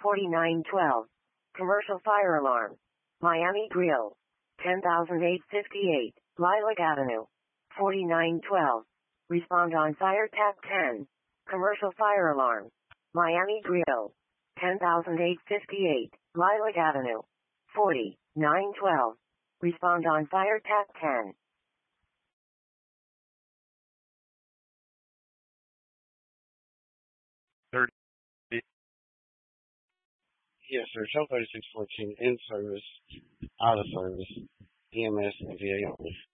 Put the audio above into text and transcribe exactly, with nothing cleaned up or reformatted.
forty-nine twelve. Commercial fire alarm. Miami Grill. ten thousand eight hundred fifty-eight. Lilac Avenue. forty-nine twelve. Respond on fire tap ten. Commercial fire alarm. Miami Grill. ten thousand eight hundred fifty-eight. Lilac Avenue. forty-nine twelve. Respond on fire tap ten. thirty. Yes, sir. Shell thirty-six fourteen in service, out of service, E M S and V A only.